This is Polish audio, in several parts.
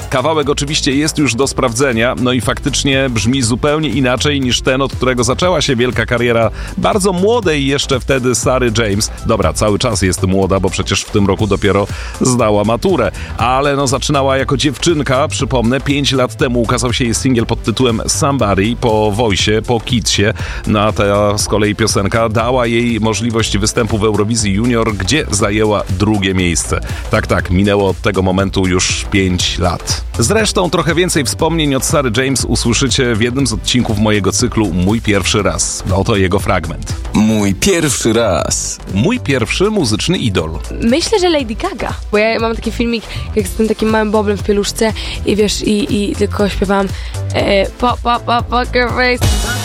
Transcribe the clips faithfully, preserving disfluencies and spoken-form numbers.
Kawałek oczywiście jest już do sprawdzenia, no i faktycznie brzmi zupełnie inaczej niż ten, od którego zaczęła się wielka kariera bardzo młodej jeszcze wtedy Sary James. Dobra, cały czas jest młoda, bo przecież w tym roku dopiero zdała maturę, ale no zaczynała jako dziewczynka, przypomnę, pięć lat temu ukazał się jej singiel pod tytułem Somebody po Voice'ie, po Kidsie, no a ta z kolei piosenka dała jej możliwość występu w Eurowizji Junior, gdzie zajęła drugie miejsce. Tak, tak, minęło od tego momentu już pięć lat. Zresztą trochę więcej wspomnień od Sary James usłyszycie w jednym z odcinków mojego cyklu Mój pierwszy raz. Oto jego fragment. Mój pierwszy raz. Mój pierwszy muzyczny idol. Myślę, że Lady Gaga, bo ja mam taki filmik, jak z tym takim małym boblem w pieluszce i wiesz, i, i tylko śpiewam e, pop, pop, pop, poker face.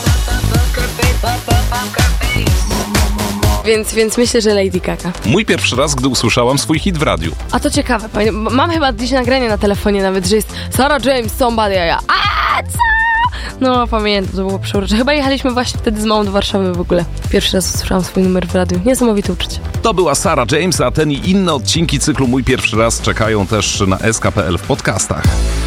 Więc, więc myślę, że Lady Gaga. Mój pierwszy raz, gdy usłyszałam swój hit w radiu. A to ciekawe, mam chyba gdzieś nagranie na telefonie nawet, że jest Sarah James, Somebody, a ja a co? No pamiętam, to było przeurocze. Chyba jechaliśmy właśnie wtedy z mamą do Warszawy w ogóle. Pierwszy raz usłyszałam swój numer w radiu. Niesamowite uczucie. To była Sarah James, a ten i inne odcinki cyklu Mój pierwszy raz czekają też na S K kropka P L w podcastach.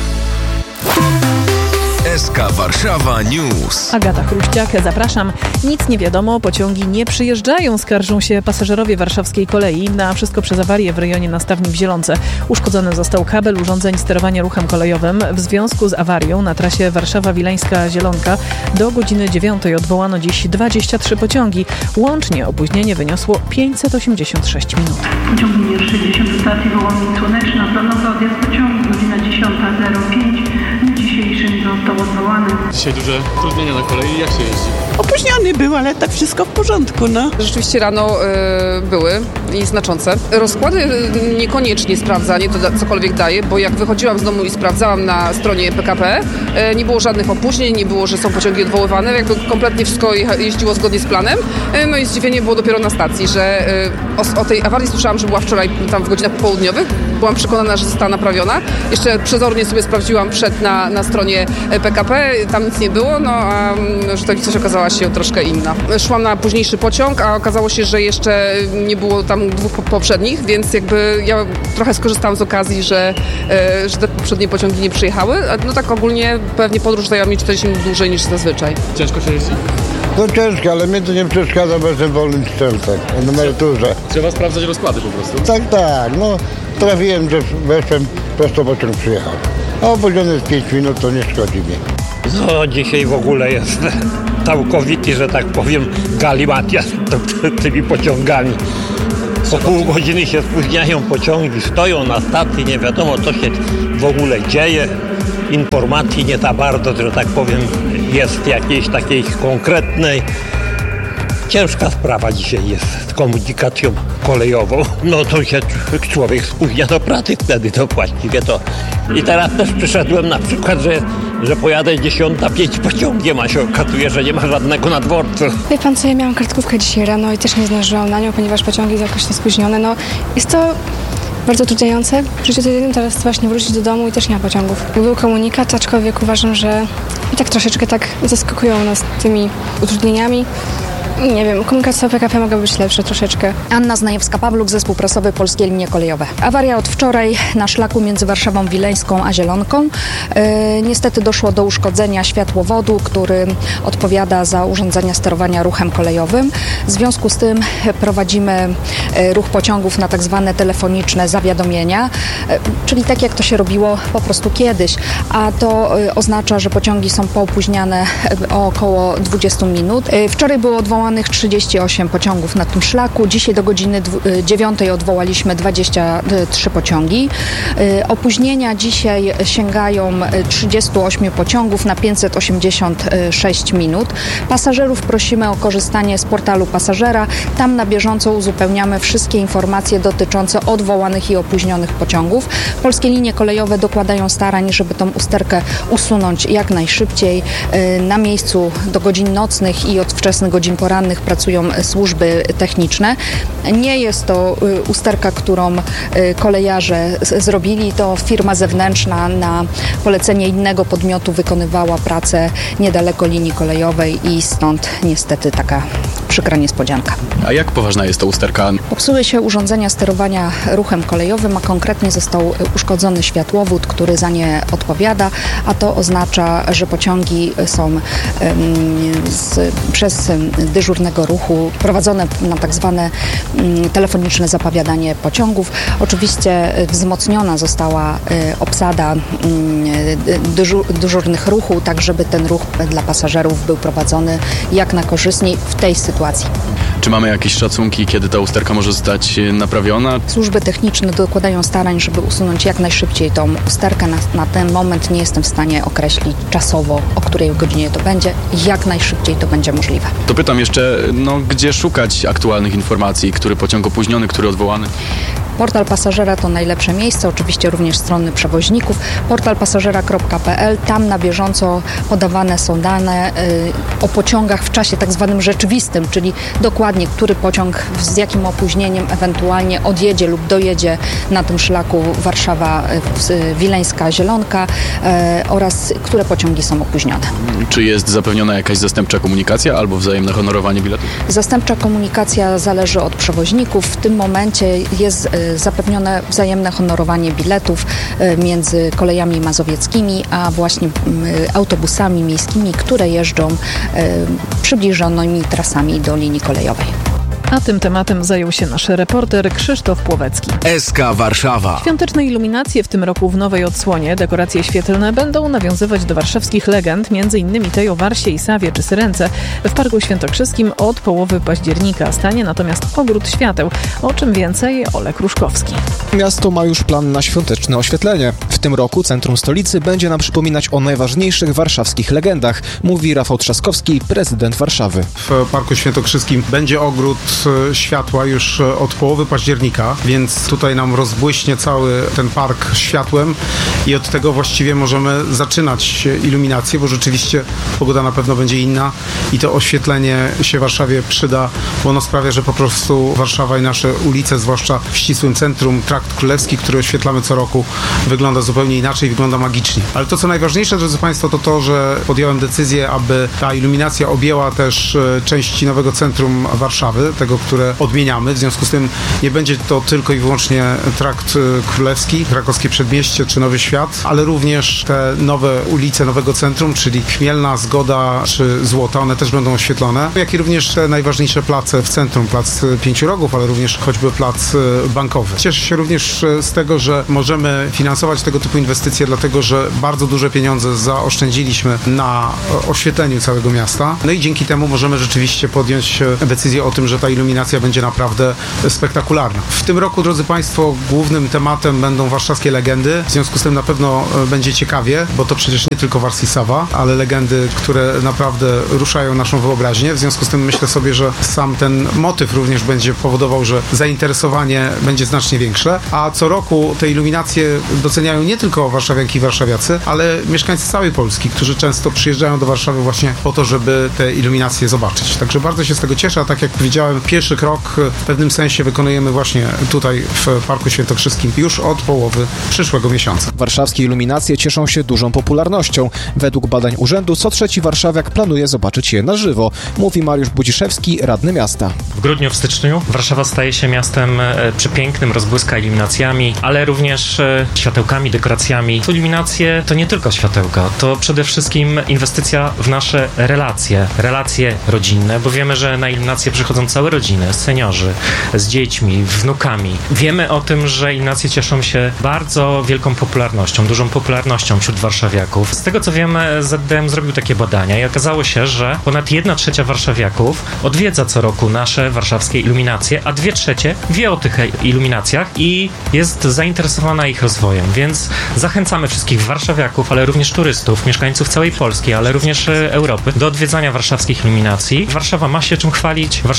S K Warszawa News. Agata Chruściak, zapraszam. Nic nie wiadomo, pociągi nie przyjeżdżają, skarżą się pasażerowie warszawskiej kolei. Na wszystko przez awarię w rejonie Nastawni w Zielonce. Uszkodzony został kabel urządzeń sterowania ruchem kolejowym. W związku z awarią na trasie Warszawa-Wileńska-Zielonka do godziny dziewiątej odwołano dziś dwadzieścia trzy pociągi. Łącznie opóźnienie wyniosło pięćset osiemdziesiąt sześć minut. Pociąg numer sześćdziesiąt do stacji Wołomin Słoneczna. Planowy odjazd pociągu godzina dziesiąta zero pięć. Dzisiejszy został odwołany. Dzisiaj duże utrudnienia na kolei. Jak się jeździ? Opóźniony był, ale tak wszystko w porządku, no. Rzeczywiście rano y, były i znaczące. Rozkłady y, niekoniecznie sprawdza, nie to da, cokolwiek daje, bo jak wychodziłam z domu i sprawdzałam na stronie P K P, y, nie było żadnych opóźnień, nie było, że są pociągi odwoływane, jakby kompletnie wszystko jeździło zgodnie z planem. Y, no i zdziwienie było dopiero na stacji, że y, o, o tej awarii słyszałam, że była wczoraj tam w godzinach popołudniowych. Byłam przekonana, że została naprawiona. Jeszcze przezornie sobie sprawdziłam przed na, na stronie P K P, tam nic nie było, no a rzeczywistość okazała się troszkę inna. Szłam na późniejszy pociąg, a okazało się, że jeszcze nie było tam dwóch poprzednich, więc jakby ja trochę skorzystałam z okazji, że, że te poprzednie pociągi nie przyjechały. No tak ogólnie pewnie podróż zajęła mi czterdzieści minut dłużej niż zazwyczaj. Ciężko się jeździ? No ciężko, ale mnie to nie przeszkadza, bo jestem wolnym strzelcem na emeryturze. Trzeba sprawdzać rozkłady po prostu? Tak, tak, no trafiłem, że weszłem, prosto pociąg przyjechał. A opóźniony jest pięć minut, to nie szkodzi mi. No dzisiaj w ogóle jest całkowity, że tak powiem, galimatias tymi pociągami. Po pół godziny się spóźniają pociągi, stoją na stacji, nie wiadomo co się w ogóle dzieje. Informacji nie za bardzo, że tak powiem, jest jakiejś takiej konkretnej. Ciężka sprawa dzisiaj jest z komunikacją kolejową. No to się człowiek spóźnia do pracy wtedy, to właściwie to. I teraz też przyszedłem na przykład, że, że pojadę dziesiąta pięć pociągiem, a się okazuje, że nie ma żadnego na dworcu. Wie pan co, ja miałam kartkówkę dzisiaj rano i też nie zdążyłam na nią, ponieważ pociągi są jakoś spóźnione. No jest to bardzo utrudniające. W życiu codziennym teraz właśnie wrócić do domu i też nie ma pociągów. Był komunikat, aczkolwiek uważam, że i tak troszeczkę tak zaskakują nas tymi utrudnieniami. Nie wiem, komunikacja P K P mogła być lepsza troszeczkę. Anna Znajewska-Pawluk, zespół prasowy Polskie Linie Kolejowe. Awaria od wczoraj na szlaku między Warszawą Wileńską a Zielonką. E, niestety doszło do uszkodzenia światłowodu, który odpowiada za urządzenia sterowania ruchem kolejowym. W związku z tym prowadzimy ruch pociągów na tak zwane telefoniczne zawiadomienia, e, czyli tak jak to się robiło po prostu kiedyś. A to e, oznacza, że pociągi są poopóźniane o około dwadzieścia minut. E, wczoraj było odwołane trzydzieści osiem pociągów na tym szlaku. Dzisiaj do godziny dziewiątej odwołaliśmy dwadzieścia trzy pociągi. Opóźnienia dzisiaj sięgają trzydziestu ośmiu pociągów na pięćset osiemdziesiąt sześć minut. Pasażerów prosimy o korzystanie z portalu pasażera. Tam na bieżąco uzupełniamy wszystkie informacje dotyczące odwołanych i opóźnionych pociągów. Polskie Linie Kolejowe dokładają starań, żeby tą usterkę usunąć jak najszybciej. Na miejscu do godzin nocnych i od wczesnych godzin porannych pracują służby techniczne. Nie jest to usterka, którą kolejarze zrobili. To firma zewnętrzna na polecenie innego podmiotu wykonywała pracę niedaleko linii kolejowej i stąd niestety taka przykra niespodzianka. A jak poważna jest to usterka? Popsuły się urządzenia sterowania ruchem kolejowym, a konkretnie został uszkodzony światłowód, który za nie odpowiada, a to oznacza, że pociągi są um, z, przez dyżurnego ruchu prowadzone na tak zwane um, telefoniczne zapowiadanie pociągów. Oczywiście wzmocniona została um, obsada um, dyżur, dyżurnych ruchu, tak żeby ten ruch dla pasażerów był prowadzony jak najkorzystniej w tej sytuacji. Czy mamy jakieś szacunki, kiedy ta usterka może zostać naprawiona? Służby techniczne dokładają starań, żeby usunąć jak najszybciej tą usterkę. Na, na ten moment nie jestem w stanie określić czasowo, o której godzinie to będzie. Jak najszybciej to będzie możliwe. To pytam jeszcze, no gdzie szukać aktualnych informacji? Który pociąg opóźniony, który odwołany? Portal Pasażera to najlepsze miejsce, oczywiście również strony przewoźników. portal pasażera kropka p l, tam na bieżąco podawane są dane y, o pociągach w czasie tak zwanym rzeczywistym, czyli dokładnie, który pociąg z jakim opóźnieniem ewentualnie odjedzie lub dojedzie na tym szlaku Warszawa-Wileńska-Zielonka y, oraz które pociągi są opóźnione. Czy jest zapewniona jakaś zastępcza komunikacja albo wzajemne honorowanie biletów? Zastępcza komunikacja zależy od przewoźników. W tym momencie jest y, zapewnione wzajemne honorowanie biletów między kolejami mazowieckimi, a właśnie autobusami miejskimi, które jeżdżą przybliżonymi trasami do linii kolejowej. A tym tematem zajął się nasz reporter Krzysztof Płowecki. S K Warszawa. Świąteczne iluminacje w tym roku w nowej odsłonie. Dekoracje świetlne będą nawiązywać do warszawskich legend, między innymi tej o Warsie i Sawie czy Syrence. W Parku Świętokrzyskim od połowy października stanie natomiast ogród świateł. O czym więcej Olek Ruszkowski. Miasto ma już plan na świąteczne oświetlenie. W tym roku centrum stolicy będzie nam przypominać o najważniejszych warszawskich legendach, mówi Rafał Trzaskowski, prezydent Warszawy. W Parku Świętokrzyskim będzie ogród światła już od połowy października, więc tutaj nam rozbłyśnie cały ten park światłem i od tego właściwie możemy zaczynać iluminację, bo rzeczywiście pogoda na pewno będzie inna i to oświetlenie się Warszawie przyda, bo ono sprawia, że po prostu Warszawa i nasze ulice, zwłaszcza w ścisłym centrum, Trakt Królewski, który oświetlamy co roku, wygląda zupełnie inaczej, wygląda magicznie. Ale to, co najważniejsze, drodzy Państwo, to to, że podjąłem decyzję, aby ta iluminacja objęła też części nowego centrum Warszawy, tego, które odmieniamy. W związku z tym nie będzie to tylko i wyłącznie Trakt Królewski, Krakowskie Przedmieście czy Nowy Świat, ale również te nowe ulice nowego centrum, czyli Chmielna, Zgoda czy Złota, one też będą oświetlone, jak i również te najważniejsze place w centrum, plac Pięciu Rogów, ale również choćby plac Bankowy. Cieszę się również z tego, że możemy finansować tego typu inwestycje, dlatego że bardzo duże pieniądze zaoszczędziliśmy na oświetleniu całego miasta. No i dzięki temu możemy rzeczywiście podjąć decyzję o tym, że ta iluminacja będzie naprawdę spektakularna. W tym roku, drodzy Państwo, głównym tematem będą warszawskie legendy. W związku z tym na pewno będzie ciekawie, bo to przecież nie tylko Wars i Sawa, ale legendy, które naprawdę ruszają naszą wyobraźnię. W związku z tym myślę sobie, że sam ten motyw również będzie powodował, że zainteresowanie będzie znacznie większe. A co roku te iluminacje doceniają nie tylko warszawianki i warszawiacy, ale mieszkańcy całej Polski, którzy często przyjeżdżają do Warszawy właśnie po to, żeby te iluminacje zobaczyć. Także bardzo się z tego cieszę, a tak jak powiedziałem, pierwszy krok w pewnym sensie wykonujemy właśnie tutaj w Parku Świętokrzyskim już od połowy przyszłego miesiąca. Warszawskie iluminacje cieszą się dużą popularnością. Według badań urzędu co trzeci warszawiak planuje zobaczyć je na żywo, mówi Mariusz Budziszewski, radny miasta. W grudniu, w styczniu Warszawa staje się miastem przepięknym, rozbłyska iluminacjami, ale również światełkami, dekoracjami. Iluminacje to nie tylko światełka, to przede wszystkim inwestycja w nasze relacje, relacje rodzinne, bo wiemy, że na iluminacje przychodzą całe rodziny, seniorzy, z dziećmi, wnukami. Wiemy o tym, że iluminacje cieszą się bardzo wielką popularnością, dużą popularnością wśród warszawiaków. Z tego co wiemy, Z D M zrobił takie badania i okazało się, że ponad jedna trzecia warszawiaków odwiedza co roku nasze warszawskie iluminacje, a dwie trzecie wie o tych iluminacjach i jest zainteresowana ich rozwojem, więc zachęcamy wszystkich warszawiaków, ale również turystów, mieszkańców całej Polski, ale również Europy do odwiedzania warszawskich iluminacji. Warszawa ma się czym chwalić, Warszawa jest miastem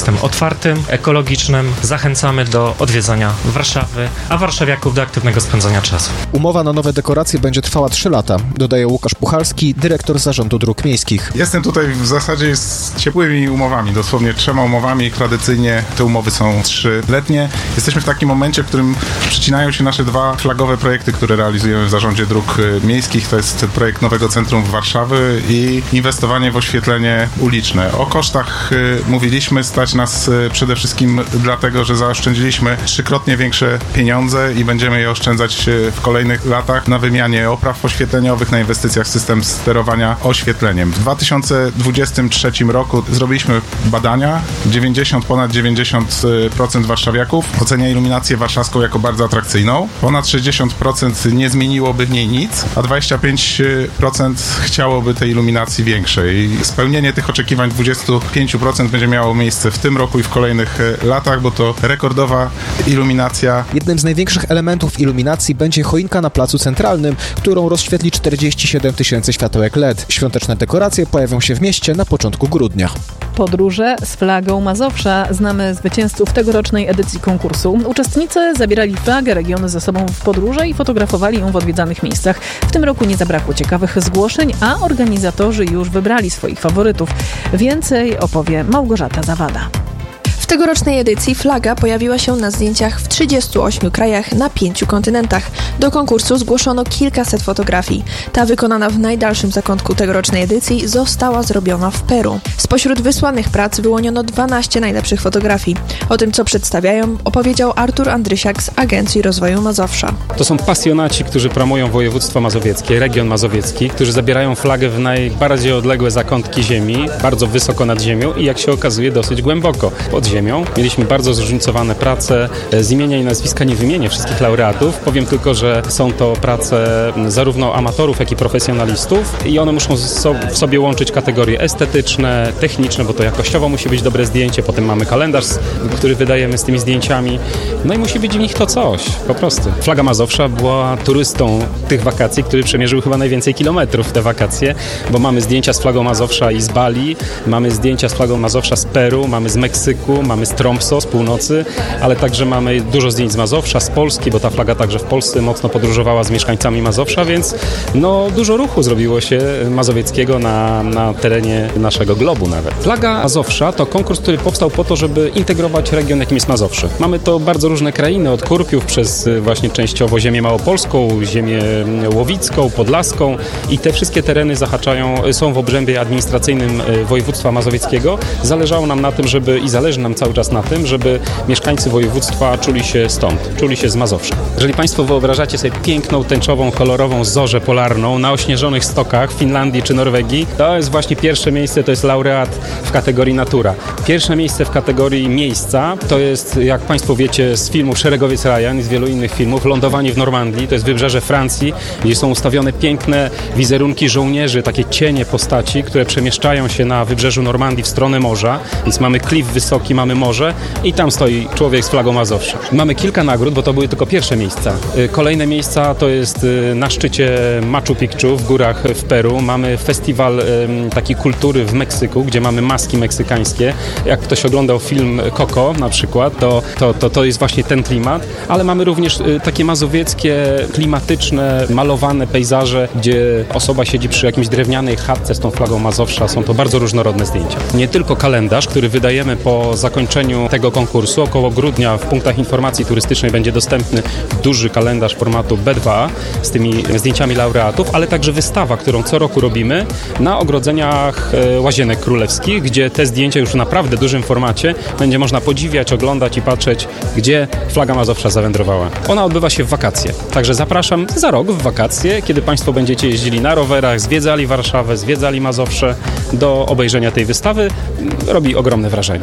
miastem otwartym, ekologicznym. Zachęcamy do odwiedzania Warszawy, a warszawiaków do aktywnego spędzania czasu. Umowa na nowe dekoracje będzie trwała trzy lata, dodaje Łukasz Puchalski, dyrektor Zarządu Dróg Miejskich. Jestem tutaj w zasadzie z ciepłymi umowami, dosłownie trzema umowami. Tradycyjnie te umowy są trzyletnie. Jesteśmy w takim momencie, w którym przecinają się nasze dwa flagowe projekty, które realizujemy w Zarządzie Dróg Miejskich. To jest projekt nowego centrum Warszawy i inwestowanie w oświetlenie uliczne. O kosztach y, mówiliśmy, stać nas y, przede wszystkim dlatego, że zaoszczędziliśmy trzykrotnie większe pieniądze i będziemy je oszczędzać y, w kolejnych latach na wymianie opraw oświetleniowych, na inwestycjach w system sterowania oświetleniem. W dwa tysiące dwudziestym trzecim roku zrobiliśmy badania. dziewięćdziesiąt, ponad dziewięćdziesiąt procent warszawiaków ocenia iluminację warszawską jako bardzo atrakcyjną. Ponad sześćdziesiąt procent nie zmieniłoby w niej nic, a dwadzieścia pięć procent chciałoby tej iluminacji większej. Spełnienie tych oczekiwań dwadzieścia pięć procent będzie miało miejsce w tym roku i w kolejnych latach, bo to rekordowa iluminacja. Jednym z największych elementów iluminacji będzie choinka na Placu Centralnym, którą rozświetli czterdzieści siedem tysięcy światełek L E D. Świąteczne dekoracje pojawią się w mieście na początku grudnia. Podróże z flagą Mazowsza. Znamy zwycięzców tegorocznej edycji konkursu. Uczestnicy zabierali flagę regionu ze sobą w podróże i fotografowali ją w odwiedzanych miejscach. W tym roku nie zabrakło ciekawych zgłoszeń, a organizatorzy już wybrali swoich faworytów. Więcej opowie Małgorzata Zawada. W tegorocznej edycji flaga pojawiła się na zdjęciach w trzydziestu ośmiu krajach na pięciu kontynentach. Do konkursu zgłoszono kilkaset fotografii. Ta wykonana w najdalszym zakątku tegorocznej edycji została zrobiona w Peru. Spośród wysłanych prac wyłoniono dwanaście najlepszych fotografii. O tym, co przedstawiają, opowiedział Artur Andrysiak z Agencji Rozwoju Mazowsza. To są pasjonaci, którzy promują województwo mazowieckie, region mazowiecki, którzy zabierają flagę w najbardziej odległe zakątki ziemi, bardzo wysoko nad ziemią i jak się okazuje dosyć głęboko pod ziemią. Mieliśmy bardzo zróżnicowane prace. Z imienia i nazwiska nie wymienię wszystkich laureatów. Powiem tylko, że są to prace zarówno amatorów, jak i profesjonalistów i one muszą w sobie łączyć kategorie estetyczne, techniczne, bo to jakościowo musi być dobre zdjęcie. Potem mamy kalendarz, który wydajemy z tymi zdjęciami. No i musi być w nich to coś, po prostu. Flaga Mazowsza była turystą tych wakacji, który przemierzył chyba najwięcej kilometrów w te wakacje, bo mamy zdjęcia z flagą Mazowsza i z Bali, mamy zdjęcia z flagą Mazowsza z Peru, mamy z Meksyku, mamy z Tromsø, z północy, ale także mamy dużo zdjęć z Mazowsza, z Polski, bo ta flaga także w Polsce mocno podróżowała z mieszkańcami Mazowsza, więc no dużo ruchu zrobiło się mazowieckiego na, na terenie naszego globu nawet. Flaga Mazowsza to konkurs, który powstał po to, żeby integrować region, jakim jest Mazowsze. Mamy to bardzo różne krainy, od Kurpiów przez właśnie częściowo ziemię małopolską, ziemię łowicką, podlaską i te wszystkie tereny zahaczają, są w obrębie administracyjnym województwa mazowieckiego. Zależało nam na tym, żeby i zależy nam cały czas na tym, żeby mieszkańcy województwa czuli się stąd, czuli się z Mazowsza. Jeżeli Państwo wyobrażacie sobie piękną, tęczową, kolorową zorzę polarną na ośnieżonych stokach w Finlandii czy Norwegii, to jest właśnie pierwsze miejsce, to jest laureat w kategorii natura. Pierwsze miejsce w kategorii miejsca to jest, jak Państwo wiecie, z filmu Szeregowiec Ryan i z wielu innych filmów, lądowanie w Normandii, to jest wybrzeże Francji, gdzie są ustawione piękne wizerunki żołnierzy, takie cienie postaci, które przemieszczają się na wybrzeżu Normandii w stronę morza, więc mamy klif wysoki, mamy morze i tam stoi człowiek z flagą Mazowsza. Mamy kilka nagród, bo to były tylko pierwsze miejsca. Kolejne miejsca to jest na szczycie Machu Picchu w górach w Peru. Mamy festiwal takiej kultury w Meksyku, gdzie mamy maski meksykańskie. Jak ktoś oglądał film Coco na przykład, to, to, to, to jest właśnie ten klimat, ale mamy również takie mazowieckie, klimatyczne, malowane pejzaże, gdzie osoba siedzi przy jakimś drewnianej chatce z tą flagą Mazowsza. Są to bardzo różnorodne zdjęcia. Nie tylko kalendarz, który wydajemy po zakończeniu tego konkursu. Około grudnia w punktach informacji turystycznej będzie dostępny duży kalendarz formatu B dwa A z tymi zdjęciami laureatów, ale także wystawa, którą co roku robimy na ogrodzeniach Łazienek Królewskich, gdzie te zdjęcia już w naprawdę dużym formacie będzie można podziwiać, oglądać i patrzeć, gdzie flaga Mazowsza zawędrowała. Ona odbywa się w wakacje. Także zapraszam za rok w wakacje, kiedy Państwo będziecie jeździli na rowerach, zwiedzali Warszawę, zwiedzali Mazowsze, do obejrzenia tej wystawy. Robi ogromne wrażenie.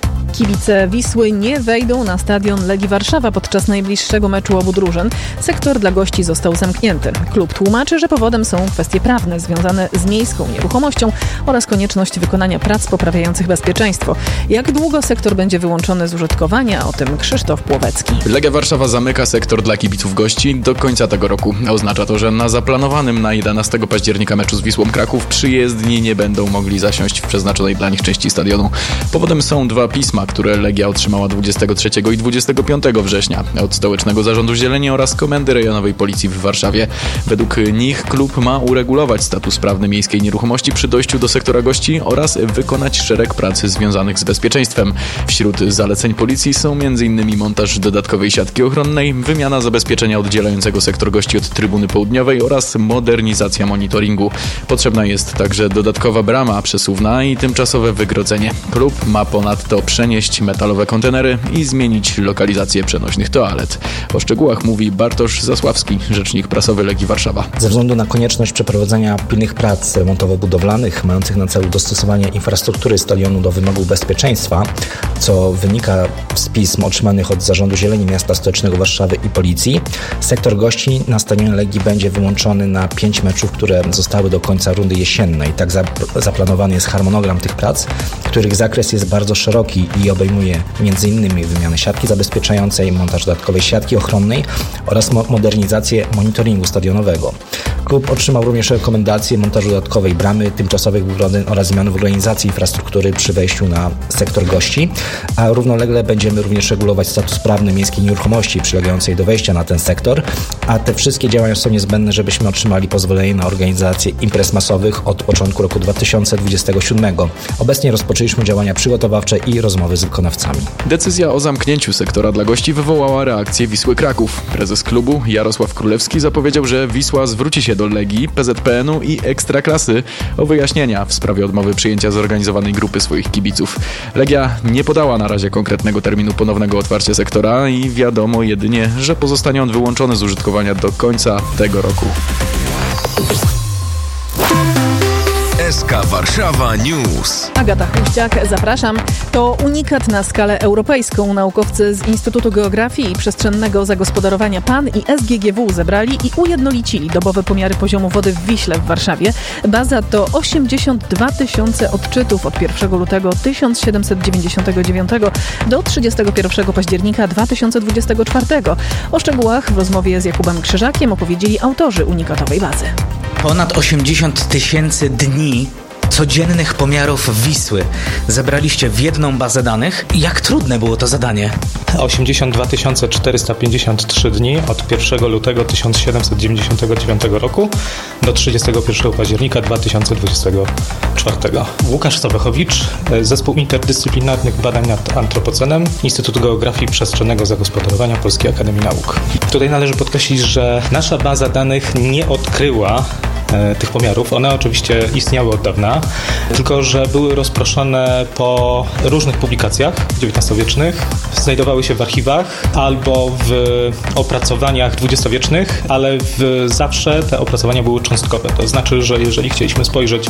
Kibice Wisły nie wejdą na stadion Legii Warszawa podczas najbliższego meczu obu drużyn. Sektor dla gości został zamknięty. Klub tłumaczy, że powodem są kwestie prawne związane z miejską nieruchomością oraz konieczność wykonania prac poprawiających bezpieczeństwo. Jak długo sektor będzie wyłączony z użytkowania? O tym Krzysztof Płowecki. Legia Warszawa zamyka sektor dla kibiców gości do końca tego roku. Oznacza to, że na zaplanowanym na jedenastego października meczu z Wisłą Kraków przyjezdni nie będą mogli zasiąść w przeznaczonej dla nich części stadionu. Powodem są dwa pisma, które Legia otrzymała dwudziestego trzeciego i dwudziestego piątego września od Stołecznego Zarządu Zieleni oraz Komendy Rejonowej Policji w Warszawie. Według nich klub ma uregulować status prawny miejskiej nieruchomości przy dojściu do sektora gości oraz wykonać szereg prac związanych z bezpieczeństwem. Wśród zaleceń policji są m.in. montaż dodatkowej siatki ochronnej, wymiana zabezpieczenia oddzielającego sektor gości od trybuny południowej oraz modernizacja monitoringu. Potrzebna jest także dodatkowa brama przesuwna i tymczasowe wygrodzenie. Klub ma ponadto przenieść metalowe kontenery i zmienić lokalizację przenośnych toalet. O szczegółach mówi Bartosz Zasławski, rzecznik prasowy Legii Warszawa. Ze względu na konieczność przeprowadzenia pilnych prac remontowo-budowlanych mających na celu dostosowanie infrastruktury stadionu do wymogów bezpieczeństwa, co wynika z pism otrzymanych od Zarządu Zieleni Miasta Stołecznego Warszawy i Policji, sektor gości na stadionie Legii będzie wyłączony na pięć meczów, które zostały do końca rundy jesiennej. Tak zaplanowany jest harmonogram tych prac, których zakres jest bardzo szeroki i obejmuje m.in. wymianę siatki zabezpieczającej, montaż dodatkowej siatki ochronnej oraz mo- modernizację monitoringu stadionowego. Klub otrzymał również rekomendacje montażu dodatkowej bramy, tymczasowych wygrodzeń oraz zmian w organizacji infrastruktury przy wejściu na sektor gości, a równolegle będziemy również regulować status prawny miejskiej nieruchomości przylegającej do wejścia na ten sektor, a te wszystkie działania są niezbędne, żebyśmy otrzymali pozwolenie na organizację imprez masowych od początku roku dwa tysiące dwudziestego siódmego. Obecnie rozpoczęliśmy działania przygotowawcze i rozmowy z wykonawcami. Decyzja o zamknięciu sektora dla gości wywołała reakcję Wisły Kraków. Prezes klubu Jarosław Królewski zapowiedział, że Wisła zwróci się do Legii, P Z P N-u i Ekstraklasy o wyjaśnienia w sprawie odmowy przyjęcia zorganizowanej grupy swoich kibiców. Legia nie podała na razie konkretnego terminu ponownego otwarcia sektora i wiadomo jedynie, że pozostanie on wyłączony z użytkowania do końca tego roku. S K Warszawa News. Agata Chruściak, zapraszam. To unikat na skalę europejską. Naukowcy z Instytutu Geografii i Przestrzennego Zagospodarowania P A N i S G G W zebrali i ujednolicili dobowe pomiary poziomu wody w Wiśle w Warszawie. Baza to osiemdziesiąt dwa tysiące odczytów od pierwszego lutego tysiąc siedemset dziewięćdziesiątego dziewiątego do trzydziestego pierwszego października dwa tysiące dwudziestego czwartego. O szczegółach w rozmowie z Jakubem Krzyżakiem opowiedzieli autorzy unikatowej bazy. Ponad osiemdziesiąt tysięcy dni codziennych pomiarów Wisły zebraliście w jedną bazę danych. Jak trudne było to zadanie? osiemdziesiąt dwa tysiące czterysta pięćdziesiąt trzy dni od pierwszego lutego tysiąc siedemset dziewięćdziesiątego dziewiątego roku do trzydziestego pierwszego października dwa tysiące dwudziestego czwartego. Łukasz Sobechowicz, Zespół Interdyscyplinarnych Badań nad Antropocenem, Instytut Geografii i Przestrzennego Zagospodarowania Polskiej Akademii Nauk. Tutaj należy podkreślić, że nasza baza danych nie odkryła tych pomiarów. One oczywiście istniały od dawna, tylko że były rozproszone po różnych publikacjach dziewiętnastowiecznych, znajdowały się w archiwach albo w opracowaniach dwudziestowiecznych, ale w, zawsze te opracowania były cząstkowe. To znaczy, że jeżeli chcieliśmy spojrzeć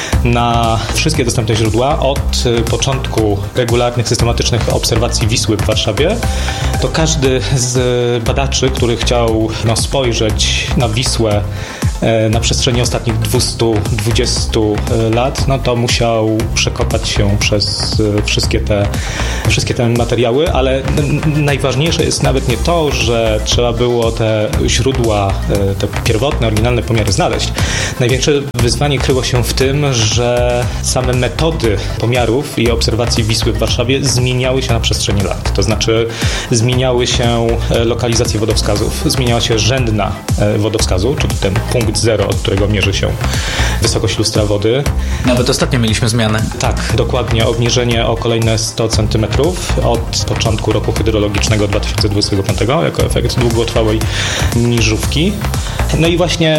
na wszystkie dostępne źródła od początku regularnych, systematycznych obserwacji Wisły w Warszawie, to każdy z badaczy, który chciał no, spojrzeć na Wisłę na przestrzeni ostatnich dwieście dwadzieścia lat, no to musiał przekopać się przez wszystkie te, wszystkie te materiały, ale najważniejsze jest nawet nie to, że trzeba było te źródła, te pierwotne, oryginalne pomiary znaleźć. Największe wyzwanie kryło się w tym, że same metody pomiarów i obserwacji Wisły w Warszawie zmieniały się na przestrzeni lat. To znaczy zmieniały się lokalizacje wodowskazów, zmieniała się rzędna wodowskazu, czyli ten punkt zero, od którego mierzy się wysokość lustra wody. Nawet ostatnio mieliśmy zmianę. Tak, dokładnie. Obniżenie o kolejne sto centymetrów od początku roku hydrologicznego dwa tysiące dwudziestego piątego jako efekt długotrwałej niżówki. No i właśnie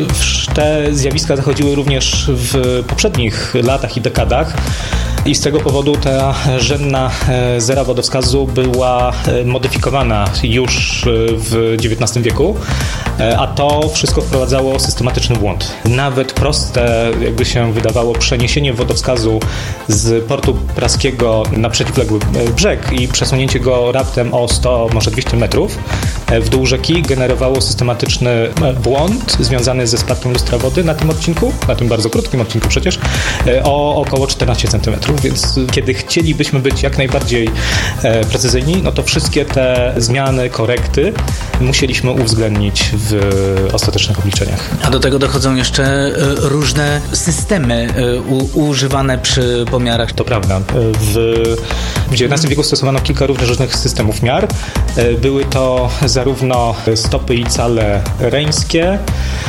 te zjawiska zachodziły również w poprzednich latach i dekadach. I z tego powodu ta rzędna zera wodowskazu była modyfikowana już w dziewiętnastym wieku, a to wszystko wprowadzało systematyczny błąd. Nawet proste, jakby się wydawało, przeniesienie wodowskazu z portu praskiego na przeciwległy brzeg i przesunięcie go raptem o sto, może dwieście metrów, w dół rzeki generowało systematyczny błąd związany ze spadkiem lustra wody na tym odcinku, na tym bardzo krótkim odcinku przecież, o około czternaście centymetrów, więc kiedy chcielibyśmy być jak najbardziej precyzyjni, no to wszystkie te zmiany, korekty musieliśmy uwzględnić w ostatecznych obliczeniach. A do tego dochodzą jeszcze różne systemy u, używane przy pomiarach. To prawda. W dziewiętnastym wieku stosowano kilka różnych systemów miar. Były to zarówno stopy i cale reńskie,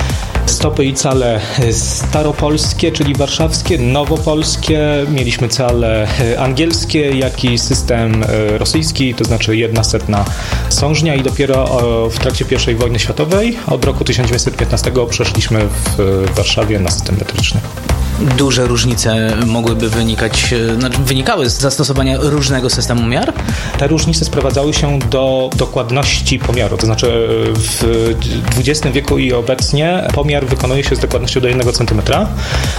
stopy i cale staropolskie, czyli warszawskie, nowopolskie, mieliśmy cale angielskie, jak i system rosyjski, to znaczy jedna setna sążnia i dopiero w trakcie pierwszej wojny światowej od roku tysiąc dziewięćset piętnastego przeszliśmy w Warszawie na system metryczny. Duże różnice mogłyby wynikać, znaczy wynikały z zastosowania różnego systemu miar? Te różnice sprowadzały się do dokładności pomiaru, to znaczy w dwudziestym wieku i obecnie pomiar wykonuje się z dokładnością do jednego centymetra.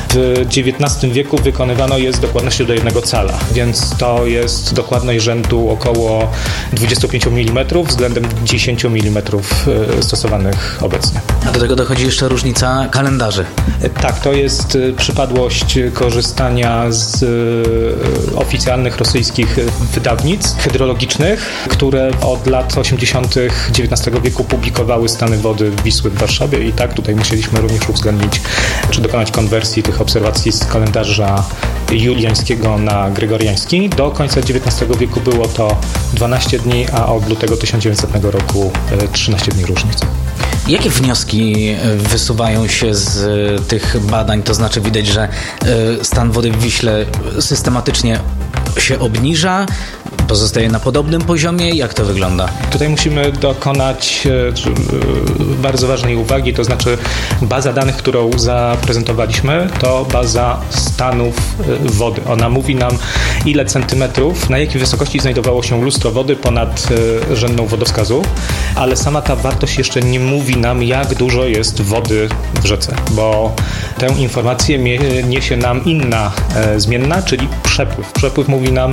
W dziewiętnastym wieku wykonywano je z dokładnością do jednego cala, więc to jest dokładność rzędu około dwadzieścia pięć milimetrów względem dziesięć milimetrów stosowanych obecnie. A do tego dochodzi jeszcze różnica kalendarzy. Tak, to jest przypadłość korzystania z oficjalnych rosyjskich wydawnictw hydrologicznych, które od lat osiemdziesiątych dziewiętnastego wieku publikowały stany wody Wisły w Warszawie i tak tutaj musieliśmy również uwzględnić, czy dokonać konwersji tych obserwacji z kalendarza juliańskiego na gregoriański. Do końca dziewiętnastego wieku było to dwanaście dni, a od lutego tysiąc dziewięćsetnego roku trzynaście dni różnic. Jakie wnioski wysuwają się z tych badań? To znaczy widać, że stan wody w Wiśle systematycznie się obniża, pozostaje na podobnym poziomie. Jak to wygląda? Tutaj musimy dokonać bardzo ważnej uwagi, to znaczy baza danych, którą zaprezentowaliśmy, to baza stanów wody. Ona mówi nam, ile centymetrów, na jakiej wysokości znajdowało się lustro wody ponad rzędną wodowskazu, ale sama ta wartość jeszcze nie mówi nam, jak dużo jest wody w rzece, bo tę informację niesie nam inna zmienna, czyli przepływ. Przepływ mówi nam,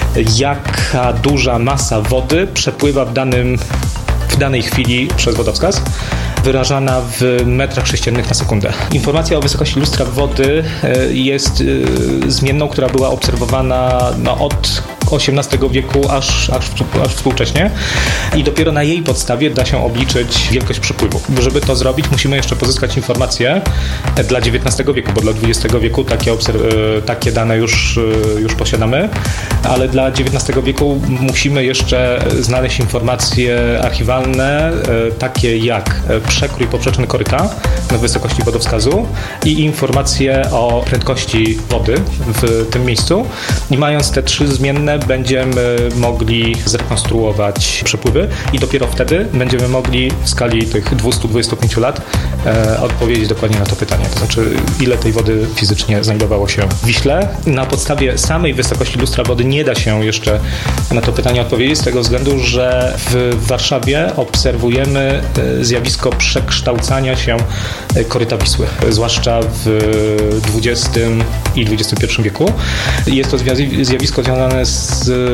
jaka duża masa wody przepływa w danym, w danej chwili przez wodowskaz, wyrażana w metrach sześciennych na sekundę. Informacja o wysokości lustra wody jest zmienną, która była obserwowana no, od osiemnastego wieku aż, aż, aż współcześnie i dopiero na jej podstawie da się obliczyć wielkość przepływu. Żeby to zrobić, musimy jeszcze pozyskać informacje dla dziewiętnastego wieku, bo dla dwudziestego wieku takie, takie dane już, już posiadamy, ale dla dziewiętnastego wieku musimy jeszcze znaleźć informacje archiwalne, takie jak przekrój poprzeczny koryta na wysokości wodowskazu i informacje o prędkości wody w tym miejscu. I mając te trzy zmienne, będziemy mogli zrekonstruować przepływy i dopiero wtedy będziemy mogli w skali tych dwieście dwadzieścia pięć lat e, odpowiedzieć dokładnie na to pytanie. To znaczy, ile tej wody fizycznie znajdowało się w Wiśle. Na podstawie samej wysokości lustra wody nie da się jeszcze na to pytanie odpowiedzieć z tego względu, że w Warszawie obserwujemy zjawisko przekształcania się koryta Wisły, zwłaszcza w dwudziestym i dwudziestym pierwszym wieku. Jest to zjawisko związane z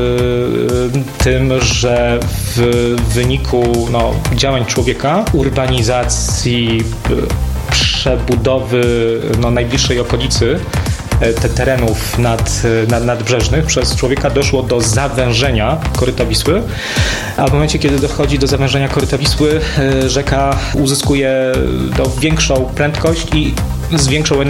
tym, że w wyniku no, działań człowieka, urbanizacji, przebudowy no, najbliższej okolicy te terenów nad, nad, nadbrzeżnych przez człowieka doszło do zawężenia koryta Wisły, a w momencie, kiedy dochodzi do zawężenia koryta Wisły, rzeka uzyskuje no, większą prędkość i z większą energią